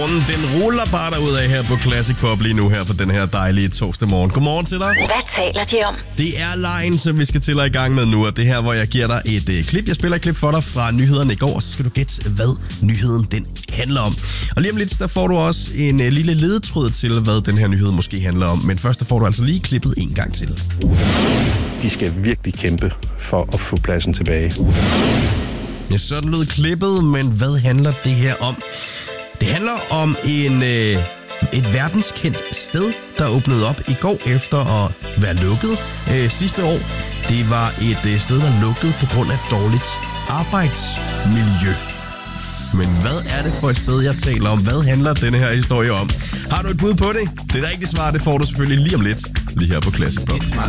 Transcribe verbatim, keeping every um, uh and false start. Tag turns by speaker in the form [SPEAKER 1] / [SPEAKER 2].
[SPEAKER 1] Morgen, den ruller bare derudad her på Classic Pop lige nu her på den her dejlige torsdag morgen. Godmorgen til dig.
[SPEAKER 2] Hvad taler de om?
[SPEAKER 1] Det er lejen, som vi skal til at i gang med nu, og det her, hvor jeg giver dig et øh, klip. Jeg spiller et klip for dig fra nyhederne i går, og så skal du gætte, hvad nyheden den handler om. Og lige om lidt, der får du også en øh, lille ledetråd til, hvad den her nyhed måske handler om. Men først, der får du altså lige klippet en gang til.
[SPEAKER 3] De skal virkelig kæmpe for at få pladsen tilbage.
[SPEAKER 1] Ja, sådan lød klippet, men hvad handler det her om? Det handler om en, øh, et verdenskendt sted, der åbnede op i går efter at være lukket øh, sidste år. Det var et øh, sted, der lukkede på grund af dårligt arbejdsmiljø. Men hvad er det for et sted, jeg taler om? Hvad handler denne her historie om? Har du et bud på det? Det rigtige svar, det får du selvfølgelig lige om lidt, lige her på Classic Pop.